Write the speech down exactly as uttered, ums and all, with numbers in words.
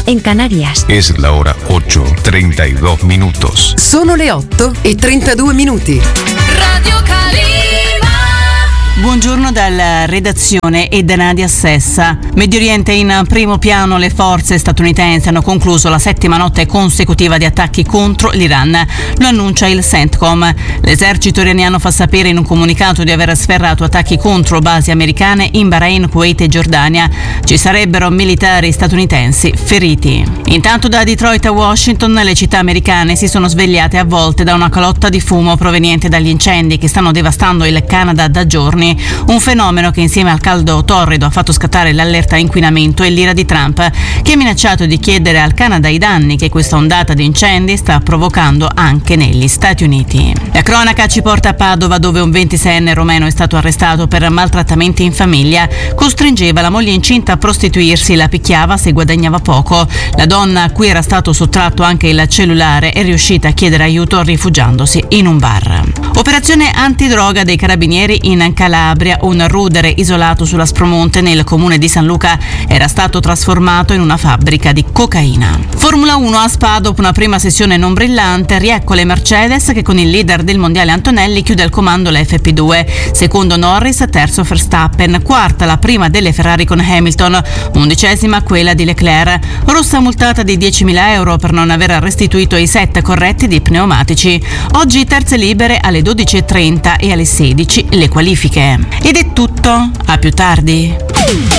en Canarias. Es la hora ocho, treinta y dos minutos. Sono le otto e trentadue minuti. Radio Calima. Buongiorno dalla redazione e da Nadia Sessa. Medio Oriente in primo piano, le forze statunitensi hanno concluso la settima notte consecutiva di attacchi contro l'Iran. Lo annuncia il CENTCOM. L'esercito iraniano fa sapere in un comunicato di aver sferrato attacchi contro basi americane in Bahrain, Kuwait e Giordania. Ci sarebbero militari statunitensi feriti. Intanto da Detroit a Washington le città americane si sono svegliate avvolte da una calotta di fumo proveniente dagli incendi che stanno devastando il Canada da giorni. Un fenomeno che insieme al caldo torrido ha fatto scattare l'allerta inquinamento e l'ira di Trump, che ha minacciato di chiedere al Canada i danni che questa ondata di incendi sta provocando anche negli Stati Uniti. La cronaca ci porta a Padova, dove un ventiseienne romeno è stato arrestato per maltrattamenti in famiglia. Costringeva la moglie incinta a prostituirsi, la picchiava se guadagnava poco. La donna, a cui era stato sottratto anche il cellulare, è riuscita a chiedere aiuto rifugiandosi in un bar. Operazione antidroga dei carabinieri in Calabria. Un rudere isolato sull'Aspromonte nel comune di San Luca era stato trasformato in una fabbrica di cocaina. Formula uno a Spa, dopo una prima sessione non brillante, riecco le Mercedes che con il leader del mondiale Antonelli chiude al comando la F P due. Secondo Norris, terzo Verstappen, quarta la prima delle Ferrari con Hamilton, undicesima quella di Leclerc. Rossa multata di diecimila euro per non aver restituito i set corretti di pneumatici. Oggi terze libere alle dodici e trenta e alle sedici le qualifiche. Ed è tutto, a più tardi.